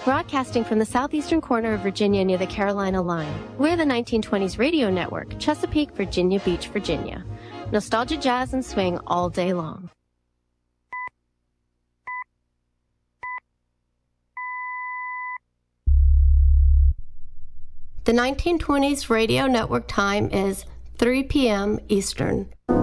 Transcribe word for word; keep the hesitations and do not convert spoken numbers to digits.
Broadcasting from the southeastern corner of Virginia near the Carolina line, we're the nineteen twenties Radio Network, Chesapeake, Virginia Beach, Virginia. Nostalgia, jazz, and swing all day long. The nineteen twenties Radio Network time is three p m Eastern.